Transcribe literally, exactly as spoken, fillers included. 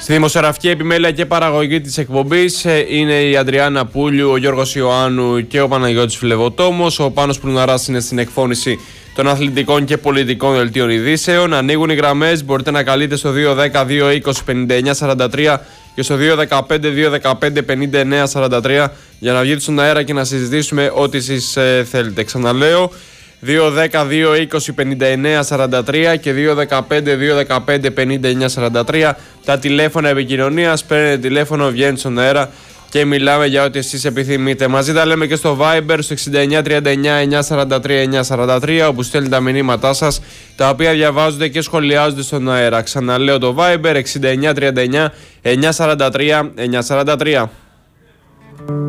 Στη δημοσιογραφική επιμέλεια και παραγωγή της εκπομπής είναι η Αντριάννα Πούλιου, ο Γιώργος Ιωάννου και ο Παναγιώτης Φιλευοτόμος. Ο Πάνος Πλουναράς είναι στην εκφώνηση των αθλητικών και πολιτικών δελτίων ειδήσεων. Ανοίγουν οι γραμμές, μπορείτε να καλείτε στο δύο δέκα δύο είκοσι πενήντα εννιά σαράντα τρία και στο δύο δεκαπέντε δύο δεκαπέντε πενήντα εννιά σαράντα τρία για να βγείτε στον αέρα και να συζητήσουμε ό,τι εσείς ε, θέλετε. Ξαναλέω, δύο δέκα δύο είκοσι πενήντα εννιά σαράντα τρία και δύο δεκαπέντε δύο δεκαπέντε πενήντα εννιά σαράντα τρία τα τηλέφωνα επικοινωνίας. Παίρνετε τηλέφωνο, βγαίνετε στον αέρα και μιλάμε για ό,τι εσείς επιθυμείτε. Μαζί τα λέμε και στο Viber στο εξήντα εννιά τριάντα εννιά εννιά σαράντα τρία εννιά σαράντα τρία, όπου στέλνετε τα μηνύματά σας, τα οποία διαβάζονται και σχολιάζονται στον αέρα. Ξαναλέω το Viber εξήντα εννιά τριάντα εννιά εννιά σαράντα τρία εννιά σαράντα τρία.